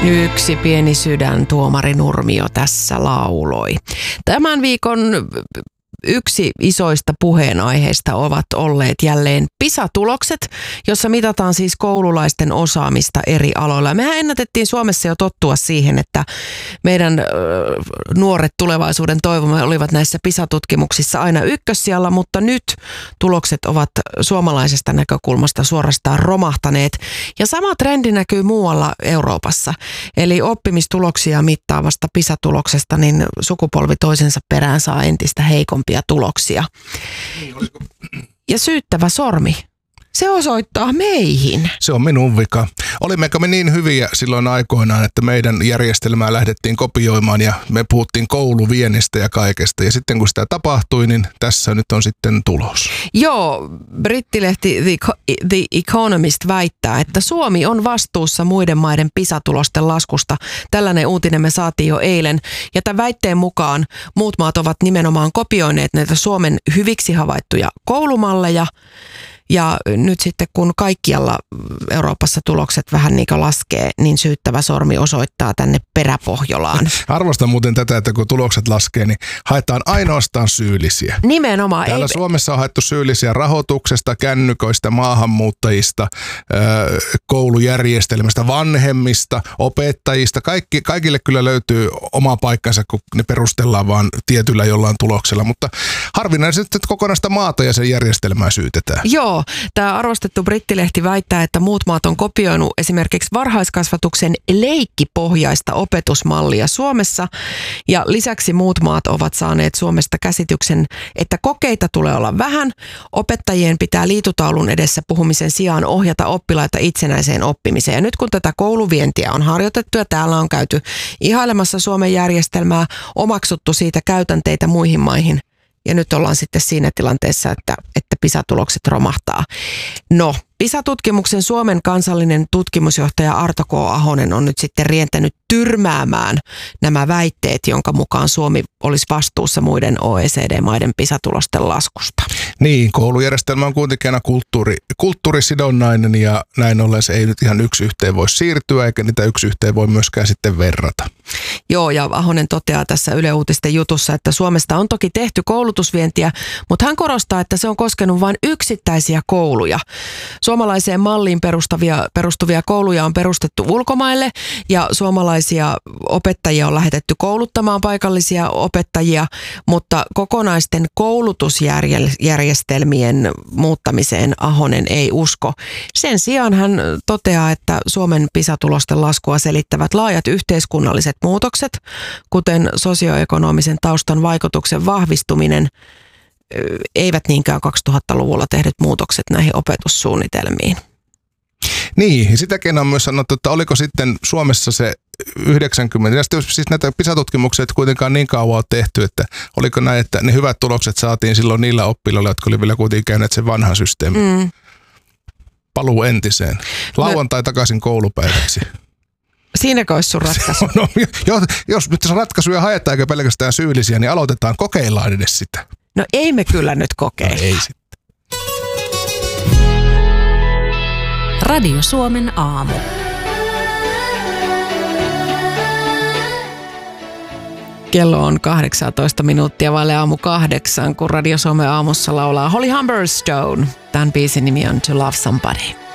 Yksi pieni sydän, Tuomari Nurmio tässä lauloi. Tämän viikon yksi isoista puheenaiheista ovat olleet jälleen PISA-tulokset, jossa mitataan siis koululaisten osaamista eri aloilla. Mehän ennätettiin Suomessa jo tottua siihen, että meidän nuoret tulevaisuuden toivomme olivat näissä PISA-tutkimuksissa aina ykkössijalla, mutta nyt tulokset ovat suomalaisesta näkökulmasta suorastaan romahtaneet. Ja sama trendi näkyy muualla Euroopassa. Eli oppimistuloksia mittaavasta PISA-tuloksesta niin sukupolvi toisensa perään saa entistä heikompia tuloksia. Ja syyttävä sormi, se osoittaa meihin. Se on minun vika. Olimmeko me niin hyviä silloin aikoinaan, että meidän järjestelmää lähdettiin kopioimaan ja me puhuttiin kouluviennistä ja kaikesta. Ja sitten kun sitä tapahtui, niin tässä nyt on sitten tulos. Joo, brittilehti The Economist väittää, että Suomi on vastuussa muiden maiden PISA-tulosten laskusta. Tällainen uutinen me saatiin jo eilen. Ja tämän väitteen mukaan muut maat ovat nimenomaan kopioineet näitä Suomen hyviksi havaittuja koulumalleja. Ja nyt sitten kun kaikkialla Euroopassa tulokset vähän niin kuin laskee, niin syyttävä sormi osoittaa tänne peräpohjolaan. Arvostan muuten tätä, että kun tulokset laskee, niin haetaan ainoastaan syyllisiä. Nimenomaan. Täällä Suomessa on haettu syyllisiä rahoituksesta, kännyköistä, maahanmuuttajista, koulujärjestelmästä, vanhemmista, opettajista. Kaikille kyllä löytyy oma paikkansa, kun ne perustellaan vaan tietyllä jollain tuloksella. Mutta harvinaisesti kokonaista maata ja sen järjestelmää syytetään. Joo. Tämä arvostettu brittilehti väittää, että muut maat on kopioinut esimerkiksi varhaiskasvatuksen leikkipohjaista opetusmallia Suomessa. Ja lisäksi muut maat ovat saaneet Suomesta käsityksen, että kokeita tulee olla vähän. Opettajien pitää liitutaulun edessä puhumisen sijaan ohjata oppilaita itsenäiseen oppimiseen. Ja nyt kun tätä kouluvientiä on harjoitettu ja täällä on käyty ihailemassa Suomen järjestelmää, omaksuttu siitä käytänteitä muihin maihin. Ja nyt ollaan sitten siinä tilanteessa, että PISA-tulokset romahtaa. No, PISA-tutkimuksen Suomen kansallinen tutkimusjohtaja Arto K. Ahonen on nyt sitten rientänyt tyrmäämään nämä väitteet, jonka mukaan Suomi olisi vastuussa muiden OECD-maiden PISA-tulosten laskusta. Niin, koulujärjestelmä on kuitenkin aina kulttuurisidonnainen ja näin ollen se ei nyt ihan yksi yhteen voi siirtyä eikä niitä yksi yhteen voi myöskään sitten verrata. Joo, ja Ahonen toteaa tässä Yle Uutisten jutussa, että Suomesta on toki tehty koulutusvientiä, mutta hän korostaa, että se on koskenut vain yksittäisiä kouluja. Suomalaiseen malliin perustuvia kouluja on perustettu ulkomaille ja suomalaisia opettajia on lähetetty kouluttamaan paikallisia opettajia, mutta kokonaisten koulutusjärjestelmien muuttamiseen Ahonen ei usko. Sen sijaan hän toteaa, että Suomen PISA-tulosten laskua selittävät laajat yhteiskunnalliset muutokset, kuten sosioekonomisen taustan vaikutuksen vahvistuminen, eivät niinkään 2000-luvulla tehdyt muutokset näihin opetussuunnitelmiin. Niin, sitäkin on myös sanottu, että oliko sitten Suomessa se 90, ja siis näitä PISA-tutkimuksia kuitenkaan niin kauan on tehty, että oliko näin, että ne hyvät tulokset saatiin silloin niillä oppilailla, jotka oli vielä kuitenkin käyneet sen vanhan systeemin. Paluu entiseen. Lauantai takaisin koulupäiväksi. Siinäkö olisi sun ratkaisu? No, jos nyt ratkaisuja haetaan eikä pelkästään syyllisiä, niin aloitetaan, kokeillaan edes sitä. No ei me kyllä nyt kokeilla. No, ei sitten. Radio Suomen aamu. Kello on 18 minuuttia vaille aamu 8, kun Radio Suomen aamussa laulaa Holly Humberstone. Tämän biisin nimi on To Love Somebody.